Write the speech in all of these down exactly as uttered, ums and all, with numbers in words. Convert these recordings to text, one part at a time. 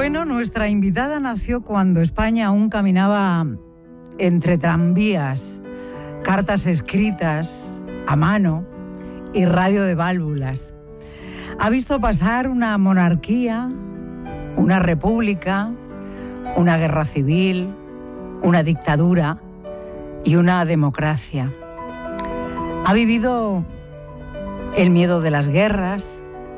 Bueno, nuestra invitada nació cuando España aún caminaba entre tranvías, cartas escritas a mano y radio de válvulas. Ha visto pasar una monarquía, una república, una guerra civil, una dictadura y una democracia. Ha vivido el miedo de las guerras.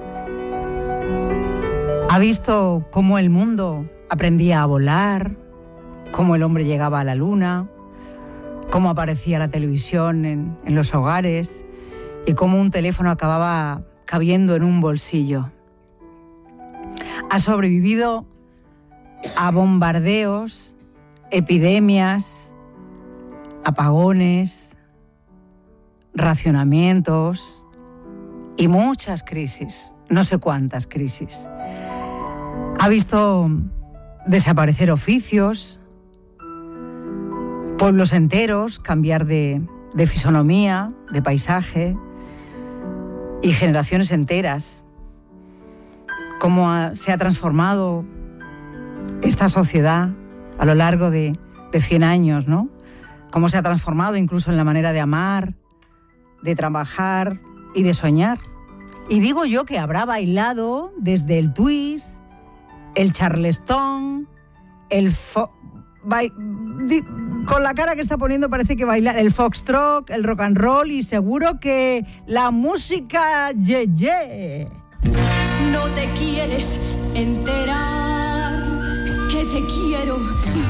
Ha visto cómo el mundo aprendía a volar, cómo el hombre llegaba a la luna, cómo aparecía la televisión en, en los hogares y cómo un teléfono acababa cabiendo en un bolsillo. Ha sobrevivido a bombardeos, epidemias, apagones, racionamientos y muchas crisis, no sé cuántas crisis. Ha visto desaparecer oficios, pueblos enteros cambiar de, de fisonomía, de paisaje, y generaciones enteras. Cómo ha, se ha transformado esta sociedad a lo largo de, de cien años, ¿no? Cómo se ha transformado incluso en la manera de amar, de trabajar y de soñar. Y digo yo que habrá bailado desde el twist, el charleston, el fo- ba- di- con la cara que está poniendo parece que bailar el foxtrot, el rock and roll y seguro que la música ye ye. No te quieres enterar que te quiero.